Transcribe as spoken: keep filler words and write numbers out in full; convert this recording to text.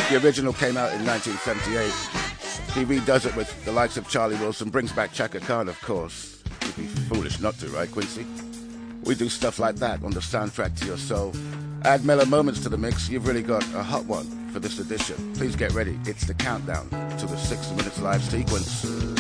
The original came out in nineteen seventy-eight. He redoes it with the likes of Charlie Wilson, brings back Chaka Khan, of course. You'd be foolish not to, right, Quincy? We do stuff like that on the soundtrack to your soul. Add mellow moments to the mix, you've really got a hot one for this edition. Please get ready. It's the countdown to the six minutes live sequence.